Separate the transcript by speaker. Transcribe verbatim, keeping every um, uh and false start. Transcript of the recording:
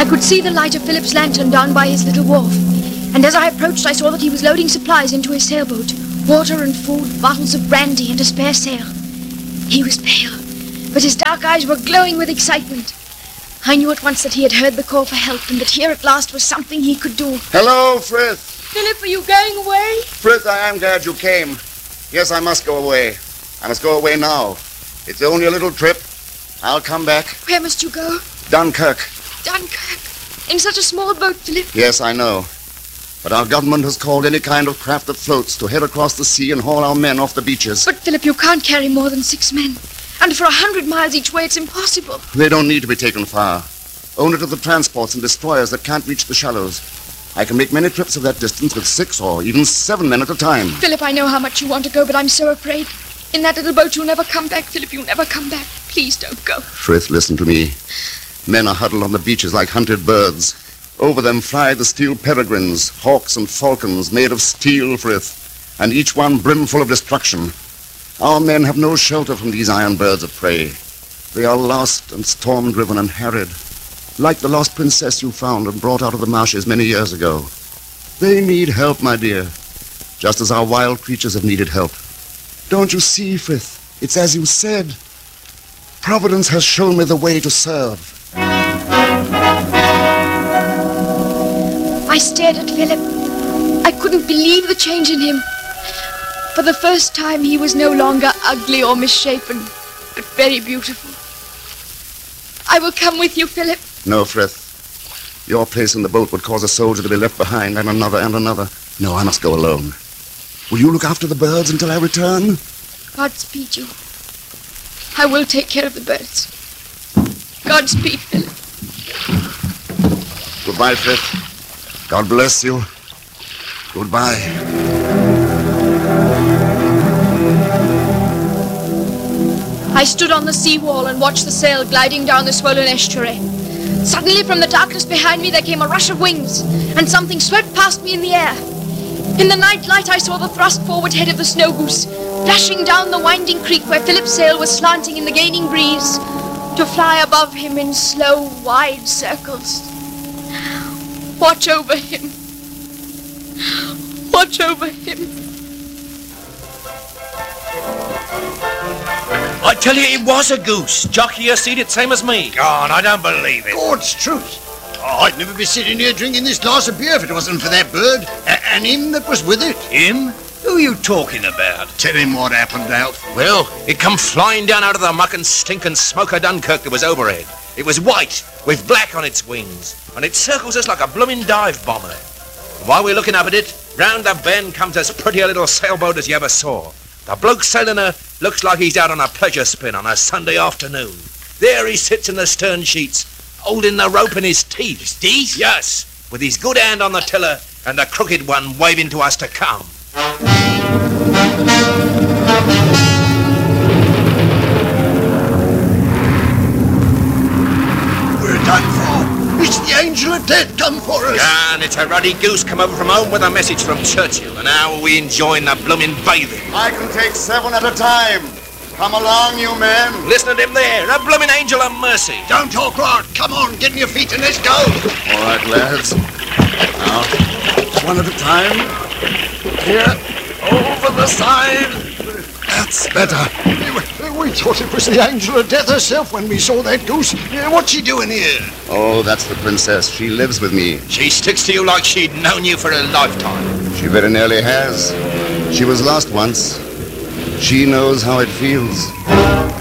Speaker 1: could see the light of Philip's lantern down by his little wharf, and as I approached, I saw that he was loading supplies into his sailboat. Water and food, bottles of brandy, and a spare sail. He was pale, but his dark eyes were glowing with excitement. I knew at once that he had heard the call for help, and that here at last was something he could do.
Speaker 2: Hello, Frith.
Speaker 1: Philip, are you going away?
Speaker 2: Frith, I am glad you came. Yes, I must go away. I must go away now. It's only a little trip. I'll come back.
Speaker 1: Where must you go?
Speaker 2: Dunkirk.
Speaker 1: Dunkirk? In such a small boat, Philip?
Speaker 2: Yes, I know. But our government has called any kind of craft that floats to head across the sea and haul our men off the beaches.
Speaker 1: But, Philip, you can't carry more than six men. And for a hundred miles each way, it's impossible.
Speaker 2: They don't need to be taken far. Only to the transports and destroyers that can't reach the shallows. I can make many trips of that distance with six or even seven men at a time.
Speaker 1: Philip, I know how much you want to go, but I'm so afraid. In that little boat, you'll never come back, Philip. You'll never come back. Please don't go.
Speaker 2: Frith, listen to me. Men are huddled on the beaches like hunted birds. Over them fly the steel peregrines, hawks and falcons made of steel, Frith, and each one brimful of destruction. Our men have no shelter from these iron birds of prey. They are lost and storm-driven and harried, like the lost princess you found and brought out of the marshes many years ago. They need help, my dear, just as our wild creatures have needed help. Don't you see, Frith? It's as you said. Providence has shown me the way to serve.
Speaker 1: I stared at Philip. I couldn't believe the change in him. For the first time, he was no longer ugly or misshapen, but very beautiful. I will come with you, Philip.
Speaker 2: No, Frith. Your place in the boat would cause a soldier to be left behind, and another and another. No, I must go alone. Will you look after the birds until I return?
Speaker 1: Godspeed you. I will take care of the birds. Godspeed, Philip.
Speaker 2: Goodbye, Frith. God bless you. Goodbye.
Speaker 1: I stood on the seawall and watched the sail gliding down the swollen estuary. Suddenly, from the darkness behind me, there came a rush of wings, and something swept past me in the air. In the night light, I saw the thrust forward head of the Snow Goose, flashing down the winding creek where Philip's sail was slanting in the gaining breeze, to fly above him in slow, wide circles. Watch over him. Watch over him.
Speaker 3: I tell you, it was a goose. Jockey here seen it, same as me.
Speaker 4: God, I don't believe it.
Speaker 5: God's truth. Oh, I'd never be sitting here drinking this glass of beer if it wasn't for that bird a- and him that was with it.
Speaker 4: Him? Who are you talking about?
Speaker 5: Tell him what happened, Alf.
Speaker 3: Well, it come flying down out of the muck and stink and smoke of Dunkirk that was overhead. It was white, with black on its wings, and it circles us like a blooming dive bomber. While we're looking up at it, round the bend comes as pretty a little sailboat as you ever saw. The bloke sailing her looks like he's out on a pleasure spin on a Sunday afternoon. There he sits in the stern sheets, holding the rope in his teeth.
Speaker 4: His teeth?
Speaker 3: Yes, with his good hand on the tiller and the crooked one waving to us to come.
Speaker 5: We're done for. It's the angel of death come for us.
Speaker 3: Yeah, and it's a ruddy goose come over from home with a message from Churchill, and how are we enjoying the blooming bathing?
Speaker 2: I can take seven at a time. Come along, you men.
Speaker 3: Listen to him there, a blooming angel of mercy.
Speaker 5: Don't talk, Rod. Come on, get on your feet and let's go.
Speaker 2: All right, lads. Now, one at a time. Here, over the side. That's better.
Speaker 5: We thought it was the angel of death herself when we saw that goose. What's she doing here?
Speaker 2: Oh, that's the princess. She lives with me.
Speaker 3: She sticks to you like she'd known you for a lifetime.
Speaker 2: She very nearly has. She was lost once. She knows how it feels.